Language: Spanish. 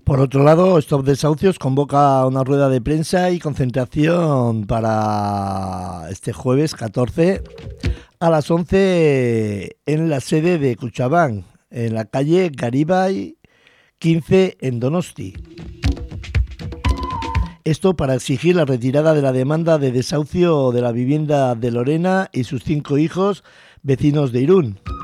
Por otro lado, Stop Desahucios convoca una rueda de prensa y concentración para este jueves 14 a las 11 en la sede de Kutxabank, en la calle Garibay 15 en Donosti. Esto para exigir la retirada de la demanda de desahucio de la vivienda de Lorena y sus 5 hijos, vecinos de Irún.